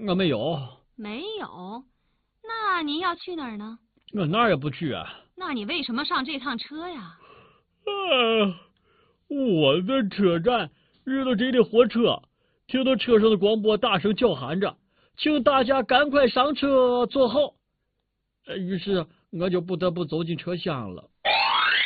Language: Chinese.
我没有。 没有？那您要去哪儿呢？ 我哪儿也不去啊。 那你为什么上这趟车呀？ 我在车站遇到这列火车，听到车上的广播大声叫喊着，请大家赶快上车坐好。于是我就不得不走进车厢了。